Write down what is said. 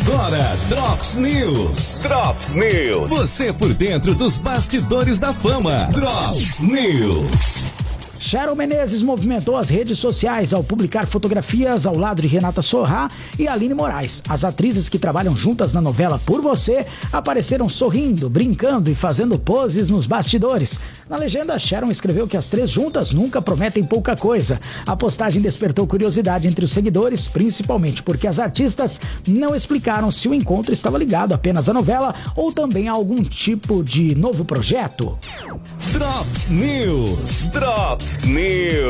Agora, Drops News. Drops News. Você por dentro dos bastidores da fama. Drops News. Sharon Menezes movimentou as redes sociais ao publicar fotografias ao lado de Renata Sorrah e Aline Moraes. As atrizes que trabalham juntas na novela Por Você apareceram sorrindo, brincando e fazendo poses nos bastidores. Na legenda, Sharon escreveu que as três juntas nunca prometem pouca coisa. A postagem despertou curiosidade entre os seguidores, principalmente porque as artistas não explicaram se o encontro estava ligado apenas à novela ou também a algum tipo de novo projeto. Drops News. Drops News.